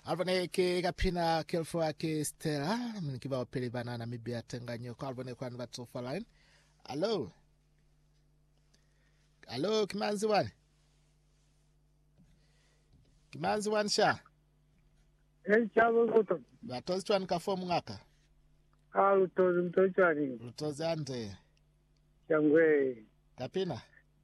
Albone ke kapina kelfo ake Stella mnikiba wapeli bana na Namibia Tenganyo kwa albone kwa nva tofa line. Hello. Hello Kimanzi one. Kimanzi one sha. Chavo kuto. Batozi chwani kafomu ngaka. Lutozi mtochwani. Lutozi ante. Changwe. Kapina.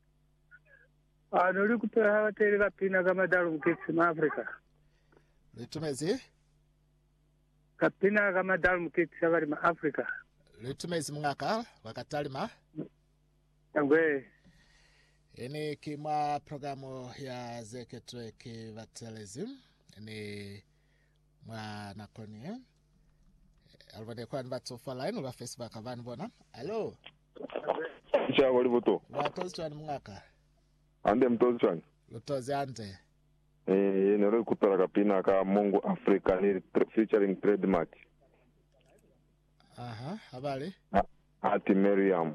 Nuli kutoa hawa teri kapina kama dalu mkitsi ma Afrika. Litumezi? Kapina kama dalu mkitsi habari ma Afrika. Litumezi mngaka wakatali ma? Changwe. Ini kima programu ya zeketwe kivatelezi. Ini mwa nakoni. Albone kwa nva tofa line uwa Facebook avani bona. Hello. Isha walivoto. Watozi chwani mngaka. Ande mtozi chwani. Lutozi ante. Nero kupera kapina ka Mungu Africa ni featuring trademark. Aha, habari? Ati Miriam.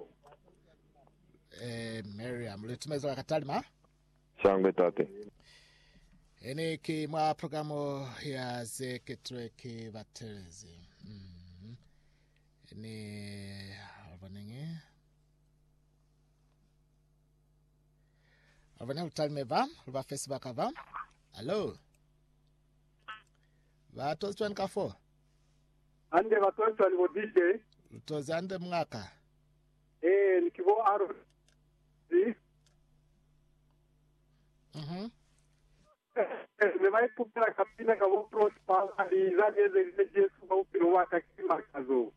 Miriam. Litumezi wakatali ma? Shangwe tate. Ini kima programu ya zeketwe kivatelezi. Ini albanenge. Albanenge utalime vam, uva Facebook avam. Hello. Vatozi chwani kafo. Ande watoto walivodije. Lutozi ande mngaka. Nikivo aro. Nimai kupera kapina kama prospa alizaje zile Yesu kwa upiro wake kimakazo.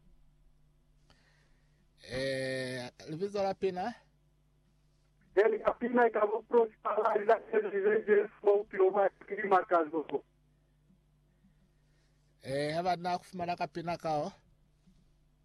Livizo la pina? Kapina kama prospa alizaje zile Yesu kwa upiro wake kimakazo. Haba na kufumana kapina kao?